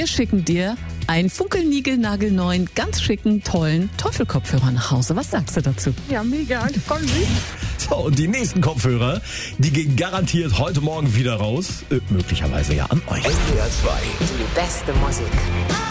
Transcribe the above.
wir schicken dir einen funkelnigelnagelneuen, ganz schicken, tollen Teufelkopfhörer nach Hause. Was sagst du dazu? Ja, mega. Komm, So, und die nächsten Kopfhörer, die gehen garantiert heute Morgen wieder raus. Möglicherweise ja an euch. SWR 2. Die beste Musik.